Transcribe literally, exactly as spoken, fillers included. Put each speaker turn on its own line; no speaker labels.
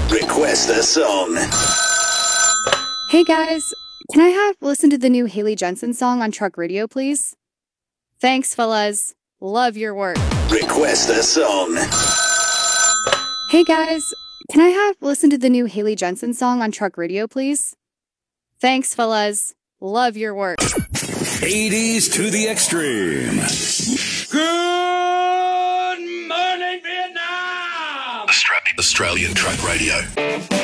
Request a song.
Hey guys, can I have listen to the new Haley Jensen song on Truck Radio, please? Thanks, fellas. Love your work.
Request a song.
Hey guys, can I have listen to the new Haley Jensen song on Truck Radio, please? Thanks, fellas. Love your work.
eighties to the extreme.
Good morning, Vietnam!
Austra- Australian Truck Radio.